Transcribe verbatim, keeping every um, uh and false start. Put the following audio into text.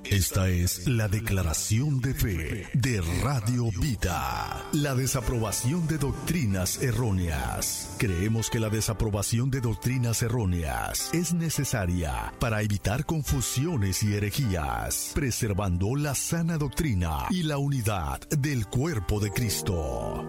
Esta es la declaración de fe de Radio Vida. La desaprobación de doctrinas erróneas. Creemos que la desaprobación de doctrinas erróneas es necesaria para evitar confusiones y herejías, preservando la sana doctrina y la unidad del cuerpo de Cristo.